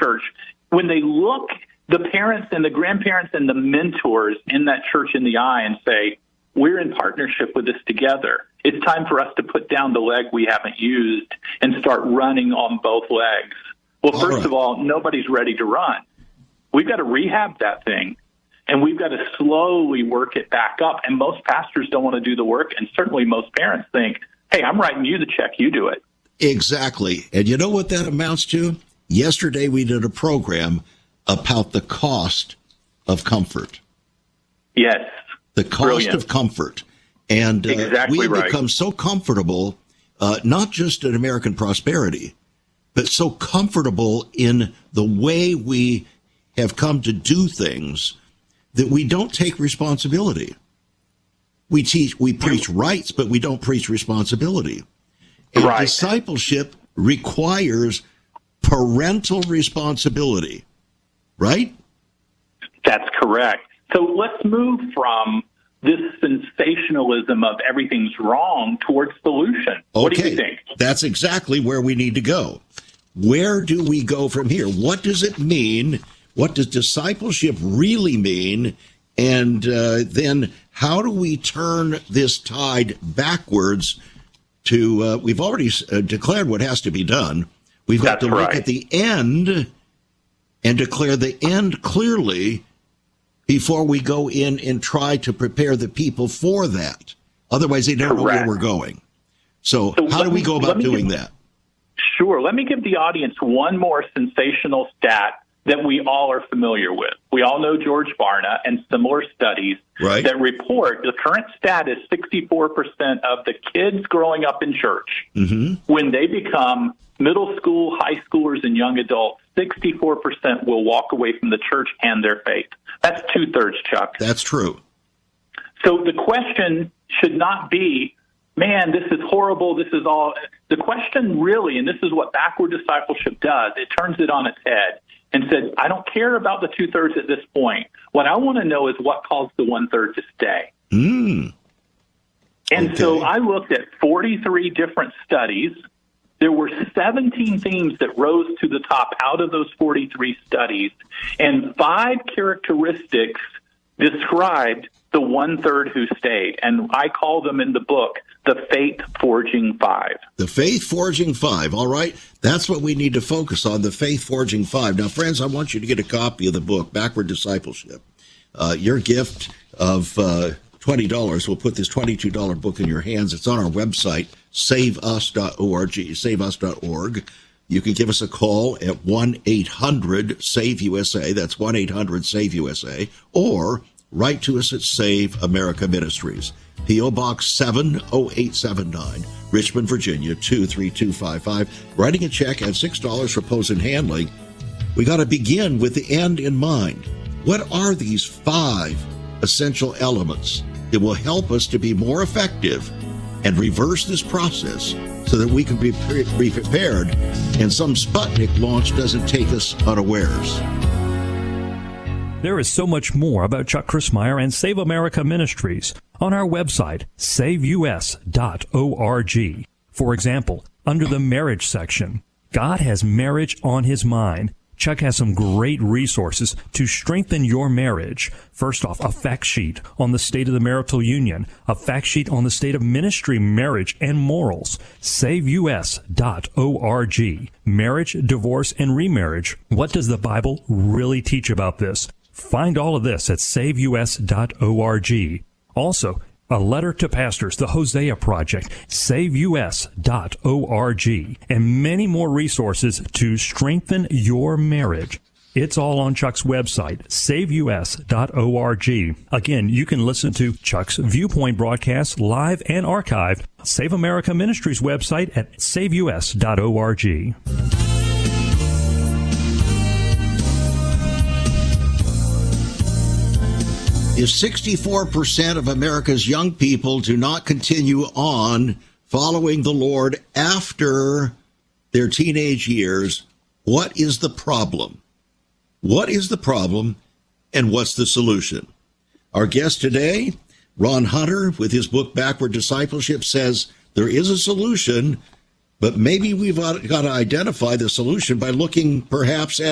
church, when they look the parents and the grandparents and the mentors in that church in the eye and say, we're in partnership with this together. It's time for us to put down the leg we haven't used and start running on both legs. Well, first of all, nobody's ready to run. We've got to rehab that thing, and we've got to slowly work it back up. And most pastors don't want to do the work, and certainly most parents think, hey, I'm writing you the check, you do it. Exactly. And you know what that amounts to? Yesterday we did a program about the cost of comfort. Yes. The cost of comfort. And we have become so comfortable, not just in American prosperity, but so comfortable in the way we have come to do things that we don't take responsibility. We preach rights, but we don't preach responsibility. And discipleship requires parental responsibility, right? That's correct. So let's move from this sensationalism of everything's wrong towards solution. What do you think? That's exactly where we need to go. Where do we go from here? What does it mean? What does discipleship really mean? And then how do we turn this tide backwards to, we've already declared what has to be done. We've got to look at the end and declare the end clearly before we go in and try to prepare the people for that. Otherwise, they don't know where we're going. So how do we go about doing that? Sure. Let me give the audience one more sensational stat that we all are familiar with. We all know George Barna and similar studies that report the current stat is 64% of the kids growing up in church, when they become middle school, high schoolers, and young adults, 64% will walk away from the church and their faith. That's 2/3, Chuck. That's true. So the question should not be, man, this is horrible, this is all. The question really, and this is what backward discipleship does, it turns it on its head and said, I don't care about the 2/3 at this point. What I want to know is what caused the 1/3 to stay. And so I looked at 43 different studies. There were 17 themes that rose to the top out of those 43 studies, and 5 characteristics described the 1/3 who stayed. And I call them in the book the Faith Forging 5. The Faith Forging 5. All right. That's what we need to focus on, the Faith Forging 5. Now, friends, I want you to get a copy of the book, Backward Discipleship. Your gift of $20 will put this $22 book in your hands. It's on our website, saveus.org, saveus.org. You can give us a call at 1-800-SAVE-USA. That's 1-800-SAVE-USA. Or write to us at Save America Ministries, P.O. Box 70879, Richmond, Virginia, 23255. Writing a check at $6 for post and handling. We got to begin with the end in mind. What are these 5 essential elements that will help us to be more effective and reverse this process so that we can be prepared and some Sputnik launch doesn't take us unawares? There is so much more about Chuck Crismier and Save America Ministries on our website, saveus.org. For example, under the marriage section, God has marriage on his mind. Chuck has some great resources to strengthen your marriage. First off, a fact sheet on the state of the marital union, a fact sheet on the state of ministry, marriage, and morals. SaveUS.org. Marriage, divorce, and remarriage. What does the Bible really teach about this? Find all of this at SaveUS.org. Also, a letter to pastors, the Hosea Project, SaveUS.org, and many more resources to strengthen your marriage. It's all on Chuck's website, SaveUS.org. Again, you can listen to Chuck's Viewpoint broadcasts live and archived. Save America Ministries website at SaveUS.org. If 64% of America's young people do not continue on following the Lord after their teenage years, what is the problem? What is the problem, and what's the solution? Our guest today, Ron Hunter, with his book Backward Discipleship, says there is a solution, but maybe we've got to identify the solution by looking perhaps at